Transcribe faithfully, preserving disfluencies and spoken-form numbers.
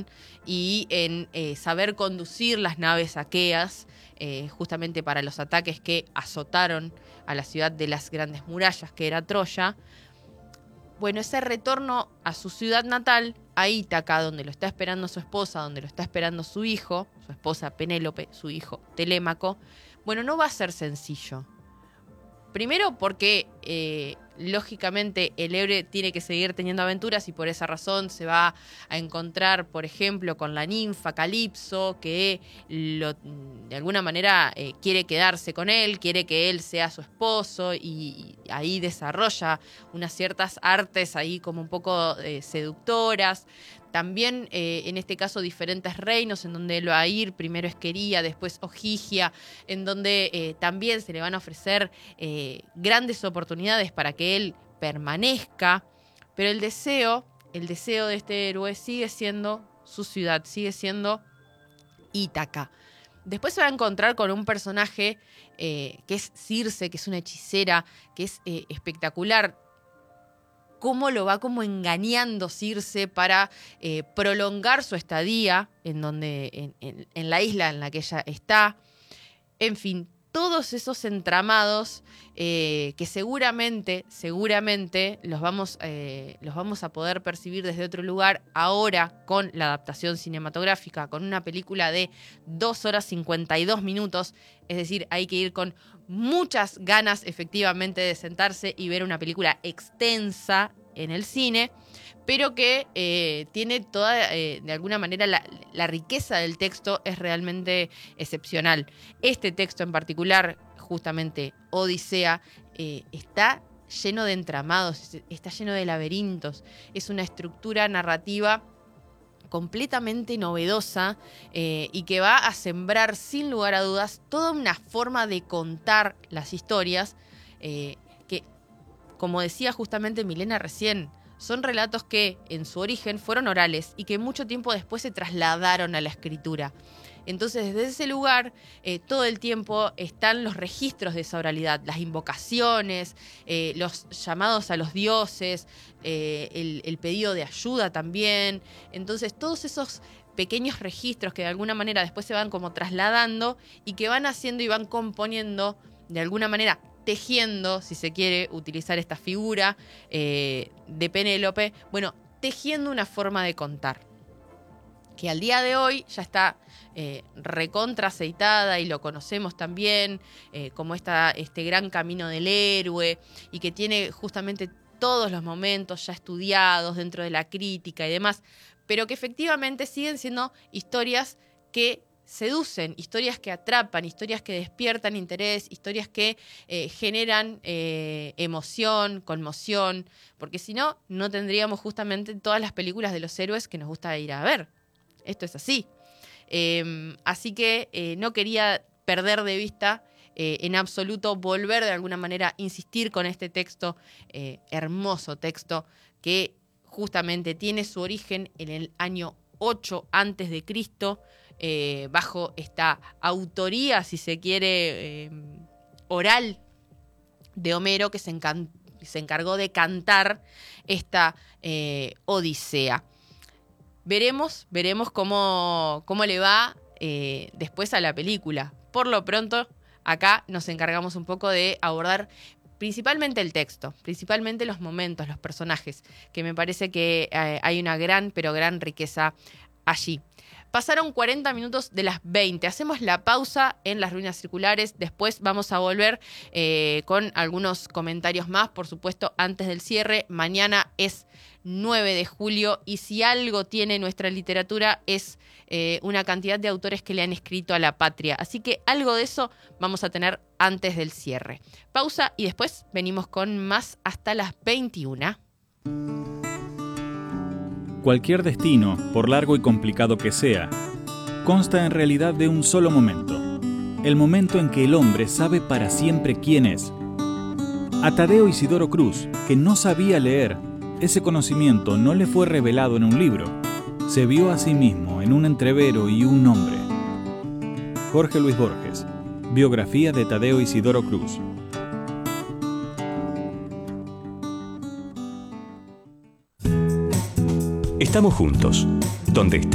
y en eh, saber conducir las naves aqueas, eh, justamente para los ataques que azotaron a la ciudad de las grandes murallas, que era Troya. Bueno, ese retorno a su ciudad natal, a Ítaca, donde lo está esperando su esposa, donde lo está esperando su hijo, su esposa Penélope, su hijo Telémaco, bueno, no va a ser sencillo. Primero porque, eh, lógicamente, el héroe tiene que seguir teniendo aventuras y por esa razón se va a encontrar, por ejemplo, con la ninfa Calipso, que lo, de alguna manera eh, quiere quedarse con él, quiere que él sea su esposo, y, y ahí desarrolla unas ciertas artes ahí como un poco eh, seductoras. También, eh, en este caso, diferentes reinos en donde él va a ir. Primero Esquería, después Ojigia, en donde eh, también se le van a ofrecer eh, grandes oportunidades para que él permanezca. Pero el deseo, el deseo de este héroe sigue siendo su ciudad, sigue siendo Ítaca. Después se va a encontrar con un personaje eh, que es Circe, que es una hechicera, que es eh, espectacular. Cómo lo va como engañando Circe para eh, prolongar su estadía en, donde, en, en, en la isla en la que ella está. En fin, todos esos entramados eh, que seguramente, seguramente los vamos, eh, los vamos a poder percibir desde otro lugar ahora con la adaptación cinematográfica, con una película de dos horas cincuenta y dos minutos. Es decir, hay que ir con muchas ganas efectivamente de sentarse y ver una película extensa en el cine, pero que eh, tiene toda, eh, de alguna manera, la, la riqueza del texto es realmente excepcional. Este texto en particular, justamente Odisea, eh, está lleno de entramados, está lleno de laberintos, es una estructura narrativa completamente novedosa eh, y que va a sembrar sin lugar a dudas toda una forma de contar las historias eh, que, como decía justamente Milena recién, son relatos que en su origen fueron orales y que mucho tiempo después se trasladaron a la escritura. Entonces, desde ese lugar, eh, todo el tiempo están los registros de esa oralidad, las invocaciones, eh, los llamados a los dioses, eh, el, el pedido de ayuda también. Entonces, todos esos pequeños registros que de alguna manera después se van como trasladando y que van haciendo y van componiendo, de alguna manera, tejiendo, si se quiere utilizar esta figura eh, de Penélope, bueno, tejiendo una forma de contar, que al día de hoy ya está eh, recontra aceitada y lo conocemos también eh, como esta, este gran camino del héroe y que tiene justamente todos los momentos ya estudiados dentro de la crítica y demás, pero que efectivamente siguen siendo historias que seducen, historias que atrapan, historias que despiertan interés, historias que eh, generan eh, emoción, conmoción, porque si no, no tendríamos justamente todas las películas de los héroes que nos gusta ir a ver. Esto es así. Eh, así que eh, no quería perder de vista eh, en absoluto, volver de alguna manera, insistir con este texto, eh, hermoso texto, que justamente tiene su origen en el año ocho antes de Cristo, eh, bajo esta autoría, si se quiere, eh, oral de Homero, que se, encan- se encargó de cantar esta eh, Odisea. Veremos, veremos cómo, cómo le va eh, después a la película. Por lo pronto, acá nos encargamos un poco de abordar principalmente el texto, principalmente los momentos, los personajes, que me parece que eh, hay una gran, pero gran riqueza allí. Pasaron cuarenta minutos de las veinte. Hacemos la pausa en las ruinas circulares. Después vamos a volver eh, con algunos comentarios más, por supuesto, antes del cierre. Mañana es nueve de julio y si algo tiene nuestra literatura es eh, una cantidad de autores que le han escrito a la patria. Así que algo de eso vamos a tener antes del cierre. Pausa y después venimos con más hasta las veintiuna. Cualquier destino, por largo y complicado que sea, consta en realidad de un solo momento, el momento en que el hombre sabe para siempre quién es. A Tadeo Isidoro Cruz, que no sabía leer, ese conocimiento no le fue revelado en un libro, se vio a sí mismo en un entrevero y un nombre. Jorge Luis Borges, biografía de Tadeo Isidoro Cruz. Estamos juntos, donde estés.